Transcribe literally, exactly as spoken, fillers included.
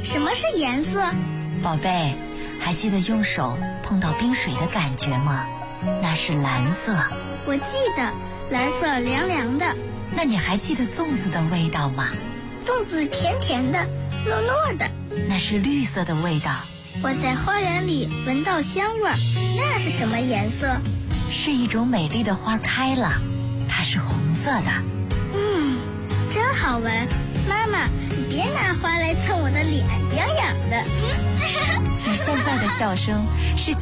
什么是颜色？ 宝贝，还记得用手碰到冰水的感觉吗？那是蓝色。 我记得，蓝色凉凉的。 那你还记得粽子的味道吗？ 粽子甜甜的，糯糯的。 那是绿色的味道。 我在花园里闻到香味儿，那是什么颜色？ 是一种美丽的花开了，它是红色的。 嗯，真好闻。妈妈，你别拿花来蹭我的脸，痒痒的。 你现在的笑声是